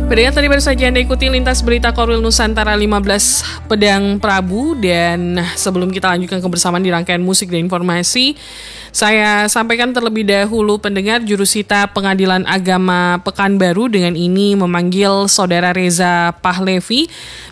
Pendengar, tadi baru saja Anda ikuti lintas berita Korwil Nusantara 15 Pedang Prabu. Dan sebelum kita lanjutkan kebersamaan di rangkaian musik dan informasi, saya sampaikan terlebih dahulu pendengar, Jurusita Pengadilan Agama Pekanbaru dengan ini memanggil Saudara Reza Pahlevi